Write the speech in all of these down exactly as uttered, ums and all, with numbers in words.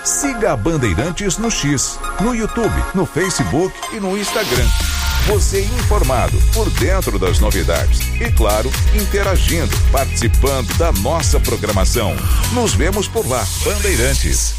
Siga a Bandeirantes no X, no YouTube, no Facebook e no Instagram. Você informado, por dentro das novidades e, claro, interagindo, participando da nossa programação. Nos vemos por lá. Bandeirantes.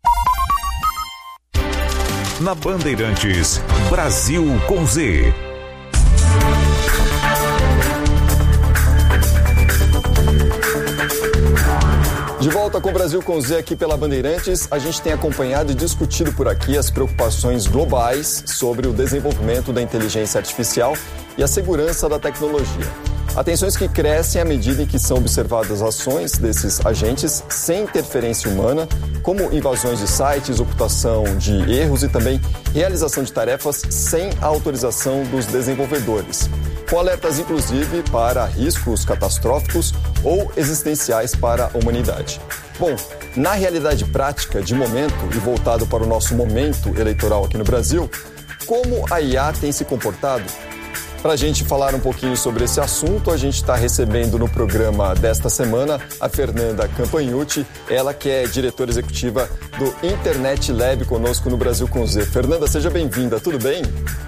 Na Bandeirantes, Brasil com Z. De volta com o Brasil com Z aqui pela Bandeirantes, a gente tem acompanhado e discutido por aqui as preocupações globais sobre o desenvolvimento da inteligência artificial e a segurança da tecnologia. Atenções que crescem à medida em que são observadas ações desses agentes sem interferência humana, como invasões de sites, ocultação de erros e também realização de tarefas sem a autorização dos desenvolvedores, com alertas inclusive para riscos catastróficos ou existenciais para a humanidade. Bom, na realidade prática, de momento, e voltado para o nosso momento eleitoral aqui no Brasil, como a I A tem se comportado? Para a gente falar um pouquinho sobre esse assunto, a gente está recebendo no programa desta semana a Fernanda Campagnucci, ela que é diretora executiva do Internet Lab conosco no Brasil com Z. Fernanda, seja bem-vinda, tudo bem?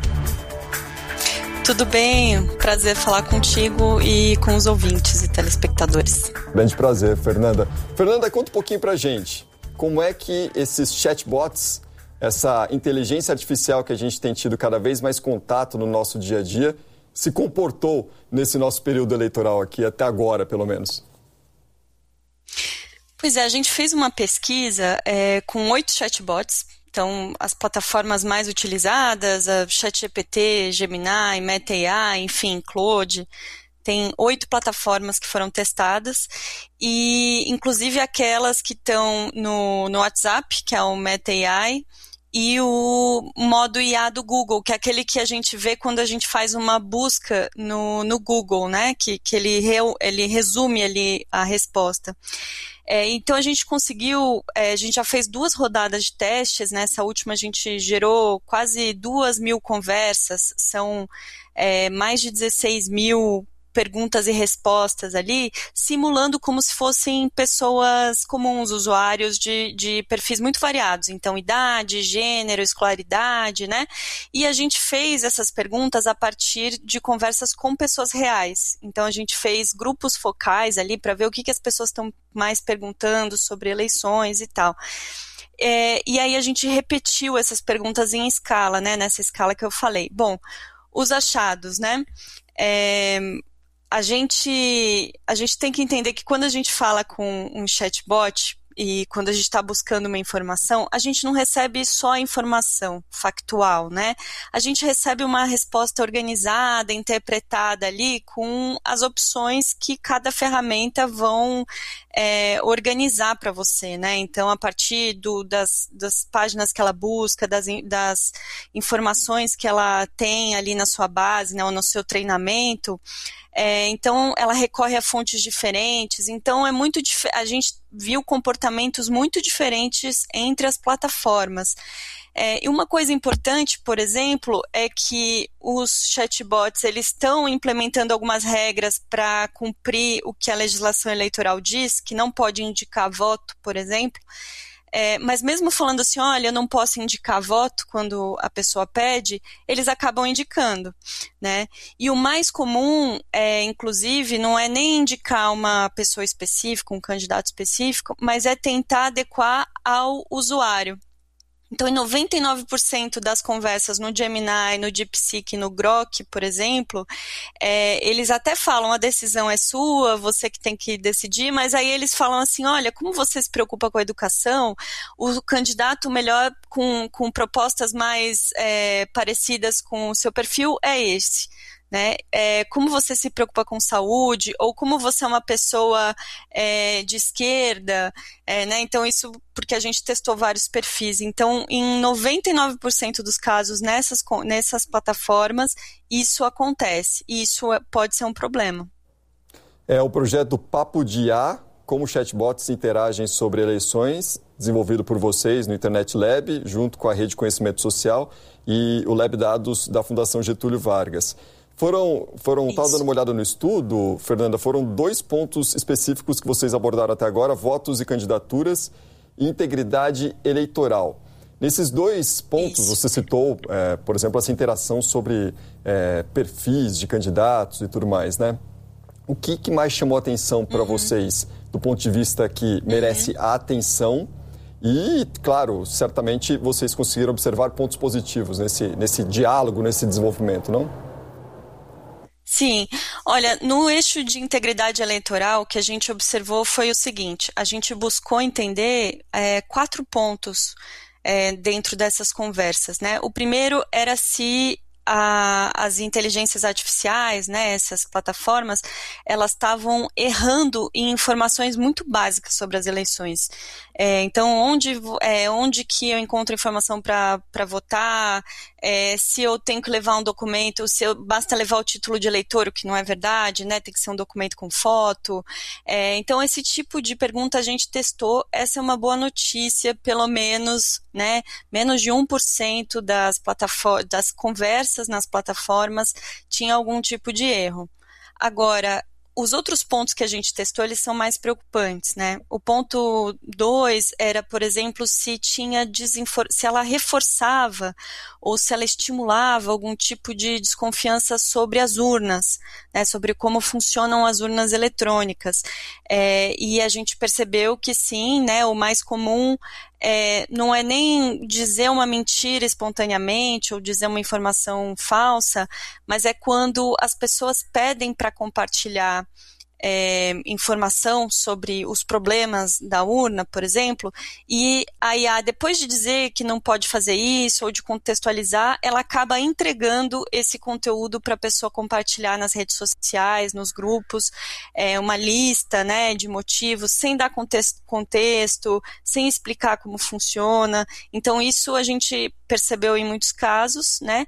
Tudo bem, prazer falar contigo e com os ouvintes e telespectadores. Grande prazer, Fernanda. Fernanda, conta um pouquinho pra gente, como é que esses chatbots, essa inteligência artificial que a gente tem tido cada vez mais contato no nosso dia a dia, se comportou nesse nosso período eleitoral aqui, até agora, pelo menos? Pois é, a gente fez uma pesquisa é, com oito chatbots. Então, as plataformas mais utilizadas, a ChatGPT, Gemini, Meta A I, enfim, Claude, tem oito plataformas que foram testadas e, inclusive, aquelas que estão no, no WhatsApp, que é o Meta A I, e o modo I A do Google, que é aquele que a gente vê quando a gente faz uma busca no, no Google, né? Que, que ele, re, ele resume ali a resposta. É, então a gente conseguiu, é, a gente já fez duas rodadas de testes, nessa última a gente gerou quase duas mil conversas, são é, mais de dezesseis mil perguntas e respostas ali, simulando como se fossem pessoas comuns, usuários de, de perfis muito variados, então idade, gênero, escolaridade, né? E a gente fez essas perguntas a partir de conversas com pessoas reais. Então a gente fez grupos focais ali para ver o que, que as pessoas estão mais perguntando sobre eleições e tal. É, e aí a gente repetiu essas perguntas em escala, né? Nessa escala que eu falei. Bom, os achados, né? É, A gente, a gente tem que entender que quando a gente fala com um chatbot e quando a gente está buscando uma informação, a gente não recebe só a informação factual, né? A gente recebe uma resposta organizada, interpretada ali com as opções que cada ferramenta vão é, organizar para você, né? Então, a partir do, das, das páginas que ela busca, das, das informações que ela tem ali na sua base, né, ou no seu treinamento, É, então ela recorre a fontes diferentes, então é muito dif- a gente viu comportamentos muito diferentes entre as plataformas. É, e uma coisa importante, por exemplo, é que os chatbots eles estão implementando algumas regras para cumprir o que a legislação eleitoral diz, que não pode indicar voto, por exemplo. É, mas mesmo falando assim, olha, eu não posso indicar voto quando a pessoa pede, eles acabam indicando, né? E o mais comum, é, inclusive, não é nem indicar uma pessoa específica, um candidato específico, mas é tentar adequar ao usuário. Então, em noventa e nove por cento das conversas no Gemini, no DeepSeek, no Grok, por exemplo, é, eles até falam, a decisão é sua, você que tem que decidir, mas aí eles falam assim, olha, como você se preocupa com a educação, o candidato melhor com, com propostas mais é, parecidas com o seu perfil é esse. Né? É, como você se preocupa com saúde, ou como você é uma pessoa é, de esquerda, é, né? Então isso porque a gente testou vários perfis. Então, em noventa e nove por cento dos casos nessas, nessas plataformas, isso acontece, e isso pode ser um problema. É o projeto Papo de I A, como chatbots interagem sobre eleições, desenvolvido por vocês no Internet Lab, junto com a Rede Conhecimento Social e o Lab Dados da Fundação Getúlio Vargas. Foram, foram estava dando uma olhada no estudo, Fernanda, foram dois pontos específicos que vocês abordaram até agora, votos e candidaturas, e integridade eleitoral. Nesses dois pontos, Isso. você citou, é, por exemplo, essa interação sobre é, perfis de candidatos e tudo mais, né? O que, que mais chamou a atenção para uhum. vocês, do ponto de vista que merece uhum. a atenção? E, claro, certamente vocês conseguiram observar pontos positivos nesse, nesse diálogo, nesse desenvolvimento, não? Sim. Olha, no eixo de integridade eleitoral, o que a gente observou foi o seguinte: a gente buscou entender é, quatro pontos é, dentro dessas conversas, né? O primeiro era se A, as inteligências artificiais, né, essas plataformas, elas estavam errando em informações muito básicas sobre as eleições. É, então, onde, é, onde que eu encontro informação para votar, é, se eu tenho que levar um documento, se eu, basta levar o título de eleitor, o que não é verdade, né, tem que ser um documento com foto. É, então, esse tipo de pergunta a gente testou. Essa é uma boa notícia, pelo menos, né, menos de um por cento das plataformas, das conversas nas plataformas tinha algum tipo de erro. Agora, os outros pontos que a gente testou, eles são mais preocupantes, né? O ponto dois era, por exemplo, se tinha desinfor... se ela reforçava ou se ela estimulava algum tipo de desconfiança sobre as urnas, né? Sobre como funcionam as urnas eletrônicas. É, e a gente percebeu que sim, né? O mais comum É, não é nem dizer uma mentira espontaneamente ou dizer uma informação falsa, mas é quando as pessoas pedem para compartilhar é, informação sobre os problemas da urna, por exemplo, e a I A, depois de dizer que não pode fazer isso ou de contextualizar, ela acaba entregando esse conteúdo para a pessoa compartilhar nas redes sociais, nos grupos, é, uma lista, né, de motivos, sem dar contexto, contexto, sem explicar como funciona. Então, isso a gente percebeu em muitos casos, né,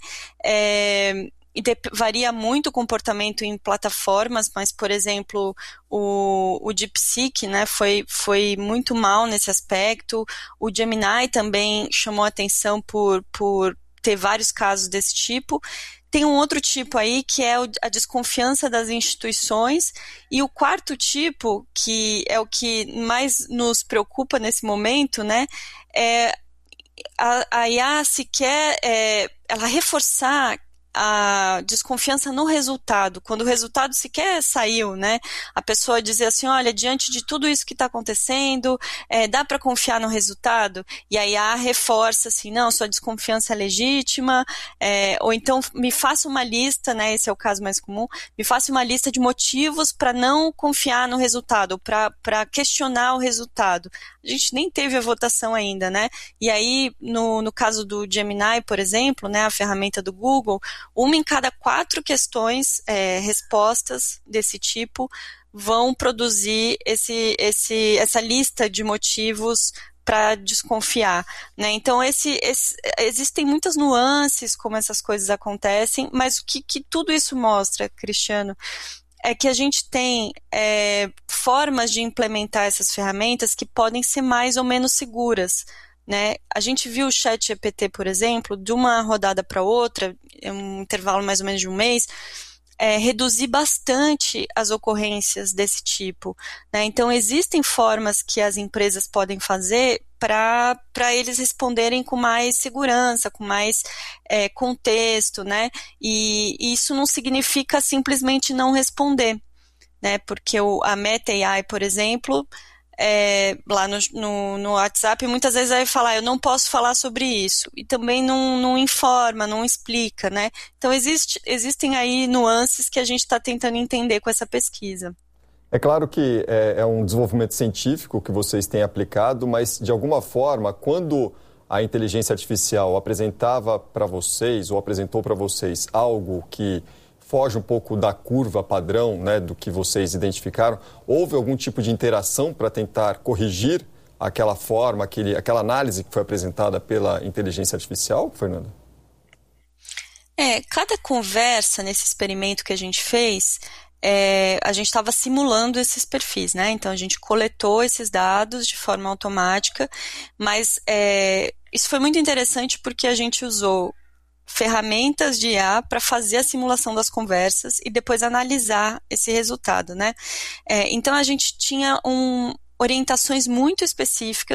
é, e de, varia muito o comportamento em plataformas, mas, por exemplo, o, o DeepSeek, né, foi, foi muito mal nesse aspecto. O Gemini também chamou atenção por, por ter vários casos desse tipo. Tem um outro tipo aí, que é a desconfiança das instituições, e o quarto tipo, que é o que mais nos preocupa nesse momento, né, é a, a I A sequer, é, ela reforçar a desconfiança no resultado, quando o resultado sequer saiu, né? A pessoa dizer assim, olha, diante de tudo isso que está acontecendo, é, dá para confiar no resultado? E aí a reforça assim, não, sua desconfiança é legítima, é, ou então me faça uma lista, né? Esse é o caso mais comum, me faça uma lista de motivos para não confiar no resultado, para questionar o resultado. A gente nem teve a votação ainda, né? E aí, no, no caso do Gemini, por exemplo, né, a ferramenta do Google, uma em cada quatro questões, é, respostas desse tipo, vão produzir esse, esse, essa lista de motivos para desconfiar, né? Então, esse, esse, existem muitas nuances como essas coisas acontecem, mas o que, que tudo isso mostra, Cristiano, é que a gente tem é, formas de implementar essas ferramentas que podem ser mais ou menos seguras, né? A gente viu o ChatGPT, por exemplo, de uma rodada para outra, um intervalo mais ou menos de um mês, é, reduzir bastante as ocorrências desse tipo, né? Então, existem formas que as empresas podem fazer para para eles responderem com mais segurança, com mais é, contexto, né? E, e isso não significa simplesmente não responder, né? Porque o, a Meta A I, por exemplo, É, lá no, no, no WhatsApp, muitas vezes vai falar, eu não posso falar sobre isso, e também não, não informa, não explica, né? Então existe, existem aí nuances que a gente está tentando entender com essa pesquisa. É claro que é, é um desenvolvimento científico que vocês têm aplicado, mas de alguma forma, quando a inteligência artificial apresentava para vocês, ou apresentou para vocês algo que foge um pouco da curva padrão, né, do que vocês identificaram, houve algum tipo de interação para tentar corrigir aquela forma, aquele, aquela análise que foi apresentada pela inteligência artificial, Fernanda? É, cada conversa nesse experimento que a gente fez, é, a gente estava simulando esses perfis, né? Então a gente coletou esses dados de forma automática, mas é, isso foi muito interessante porque a gente usou ferramentas de I A para fazer a simulação das conversas e depois analisar esse resultado, né? É, então a gente tinha um, orientações muito específicas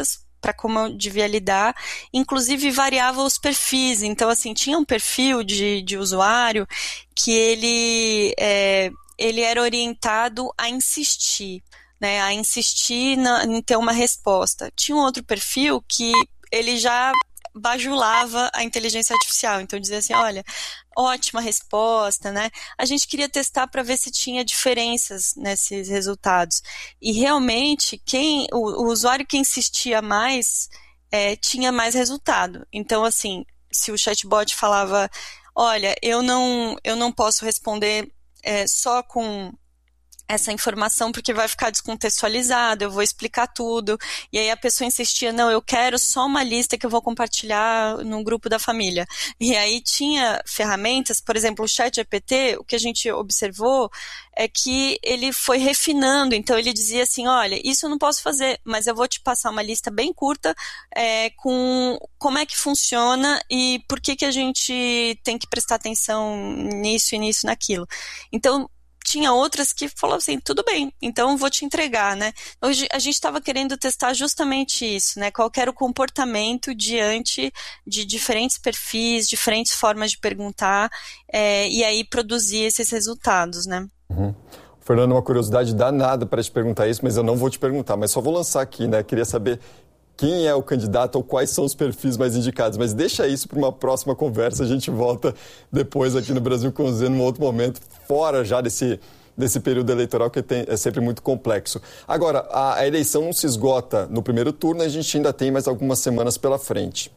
para como eu devia lidar, inclusive variava os perfis. Então, assim, tinha um perfil de, de usuário que ele, é, ele era orientado a insistir, né, a insistir na, em ter uma resposta. Tinha um outro perfil que ele já bajulava a inteligência artificial, então dizia assim, olha, ótima resposta, né? A gente queria testar para ver se tinha diferenças nesses resultados. E realmente, quem, o, o usuário que insistia mais é, tinha mais resultado. Então, assim, se o chatbot falava, olha, eu não, eu não posso responder é, só com essa informação porque vai ficar descontextualizado, eu vou explicar tudo, e aí a pessoa insistia, não, eu quero só uma lista que eu vou compartilhar no grupo da família. E aí tinha ferramentas, por exemplo, o ChatGPT, o que a gente observou é que ele foi refinando, então ele dizia assim, olha, isso eu não posso fazer, mas eu vou te passar uma lista bem curta é, com como é que funciona e por que que a gente tem que prestar atenção nisso e nisso, naquilo. Então, tinha outras que falavam assim, tudo bem, então vou te entregar, né? Hoje a gente estava querendo testar justamente isso, né? Qual era o comportamento diante de diferentes perfis, diferentes formas de perguntar, é, e aí produzir esses resultados, né? Uhum. Fernando, uma curiosidade danada para te perguntar isso, mas eu não vou te perguntar, mas só vou lançar aqui, né? Queria saber quem é o candidato ou quais são os perfis mais indicados. Mas deixa isso para uma próxima conversa. A gente volta depois aqui no Brasil com Z num outro momento, fora já desse, desse período eleitoral que tem, é sempre muito complexo. Agora, a, a eleição não se esgota no primeiro turno, a gente ainda tem mais algumas semanas pela frente.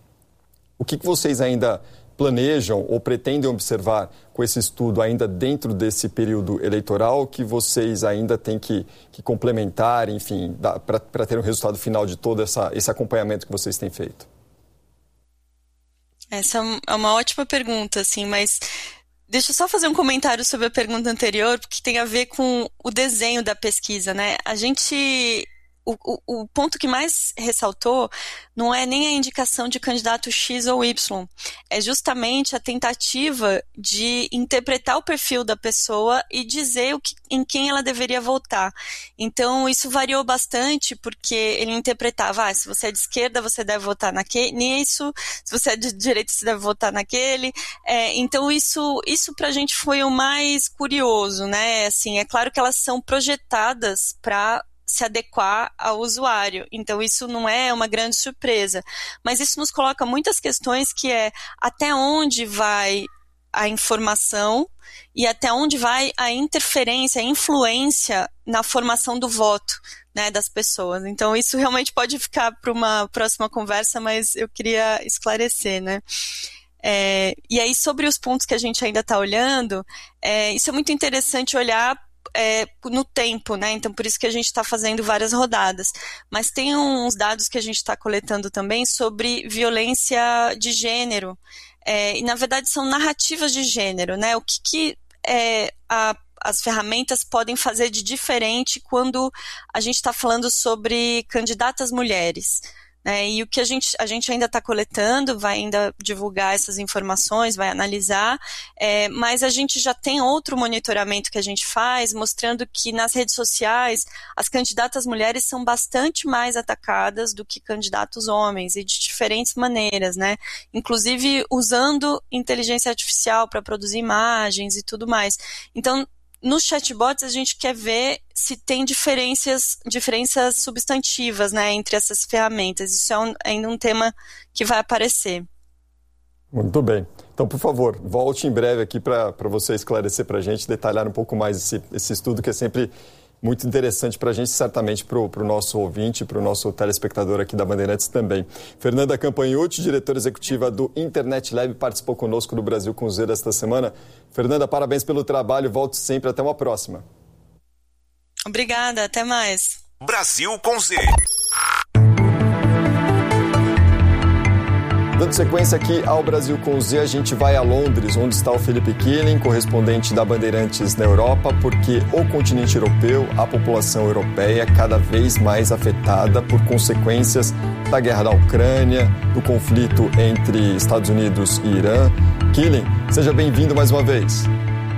O que, que vocês ainda planejam ou pretendem observar com esse estudo ainda dentro desse período eleitoral que vocês ainda têm que, que complementar, enfim, para ter um resultado final de todo essa, esse acompanhamento que vocês têm feito? Essa é uma ótima pergunta, assim, mas deixa eu só fazer um comentário sobre a pergunta anterior, porque tem a ver com o desenho da pesquisa, né? A gente... O, o, o ponto que mais ressaltou não é nem a indicação de candidato X ou Y, é justamente a tentativa de interpretar o perfil da pessoa e dizer o que, em quem ela deveria votar. Então, isso variou bastante, porque ele interpretava, ah, se você é de esquerda, você deve votar naque, nisso, se você é de direita, você deve votar naquele. É, então, isso, isso pra gente foi o mais curioso, né? Assim, é claro que elas são projetadas para se adequar ao usuário. Então, isso não é uma grande surpresa. Mas isso nos coloca muitas questões que é até onde vai a informação e até onde vai a interferência, a influência na formação do voto, né, das pessoas. Então, isso realmente pode ficar para uma próxima conversa, mas eu queria esclarecer, né? É, e aí, sobre os pontos que a gente ainda está olhando, é, isso é muito interessante olhar É, no tempo, né? Então, por isso que a gente está fazendo várias rodadas. Mas tem uns dados que a gente está coletando também sobre violência de gênero. É, e, na verdade, são narrativas de gênero, né? O que, que é, a, as ferramentas podem fazer de diferente quando a gente está falando sobre candidatas mulheres. Né, e o que a gente, a gente ainda está coletando, vai ainda divulgar essas informações, vai analisar, é, mas a gente já tem outro monitoramento que a gente faz, mostrando que nas redes sociais as candidatas mulheres são bastante mais atacadas do que candidatos homens, e de diferentes maneiras, né? Inclusive usando inteligência artificial para produzir imagens e tudo mais. Então, nos chatbots, a gente quer ver se tem diferenças, diferenças substantivas, né, entre essas ferramentas. Isso é um, ainda um tema que vai aparecer. Muito bem. Então, por favor, volte em breve aqui para você esclarecer para a gente, detalhar um pouco mais esse, esse estudo que é sempre muito interessante para a gente, certamente para o nosso ouvinte, para o nosso telespectador aqui da Bandeirantes também. Fernanda Campanhucci, diretora executiva do Internet Lab, participou conosco do Brasil com Z desta semana. Fernanda, parabéns pelo trabalho, volte sempre, até uma próxima. Obrigada, até mais. Brasil com Z. Dando sequência aqui ao Brasil com Z, a gente vai a Londres, onde está o Felipe Killing, correspondente da Bandeirantes na Europa, porque o continente europeu, a população europeia, é cada vez mais afetada por consequências da guerra da Ucrânia, do conflito entre Estados Unidos e Irã. Killing, seja bem-vindo mais uma vez.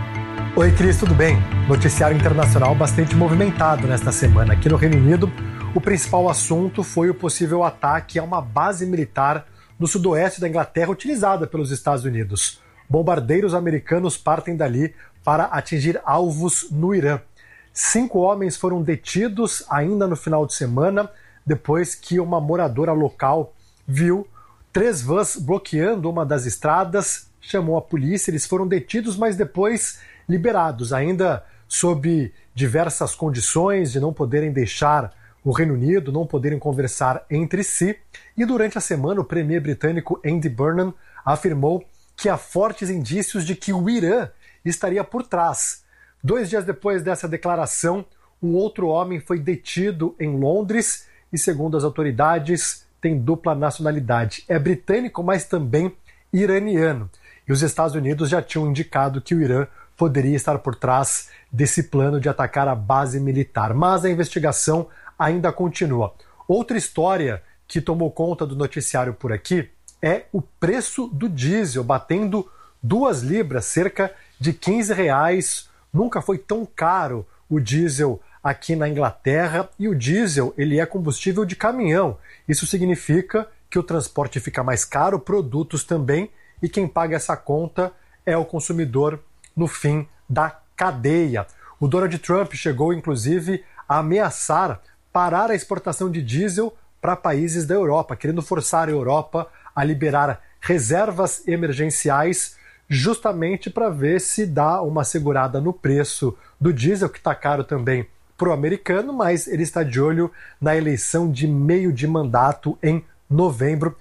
Oi, Cris, tudo bem? Noticiário internacional bastante movimentado nesta semana. Aqui no Reino Unido, O principal assunto foi o possível ataque a uma base militar no sudoeste da Inglaterra utilizada pelos Estados Unidos. Bombardeiros americanos partem dali para atingir alvos no Irã. Cinco homens foram detidos ainda no final de semana, depois que uma moradora local viu três vans bloqueando uma das estradas, chamou a polícia, eles foram detidos, mas depois liberados, ainda sob diversas condições de não poderem deixar o Reino Unido, não poderem conversar entre si. E durante a semana, o premier britânico Andy Burnham afirmou que há fortes indícios de que o Irã estaria por trás. Dois dias depois dessa declaração, um outro homem foi detido em Londres e, segundo as autoridades, tem dupla nacionalidade. É britânico, mas também iraniano. E os Estados Unidos já tinham indicado que o Irã poderia estar por trás desse plano de atacar a base militar. Mas a investigação ainda continua. Outra história que tomou conta do noticiário por aqui é o preço do diesel, batendo duas libras, cerca de quinze reais. Nunca foi tão caro o diesel aqui na Inglaterra, e o diesel ele é combustível de caminhão. Isso significa que o transporte fica mais caro, produtos também, e quem paga essa conta é o consumidor no fim da cadeia. O Donald Trump chegou, inclusive, a ameaçar parar a exportação de diesel para países da Europa, querendo forçar a Europa a liberar reservas emergenciais justamente para ver se dá uma segurada no preço do diesel, que está caro também para o americano, mas ele está de olho na eleição de meio de mandato em novembro.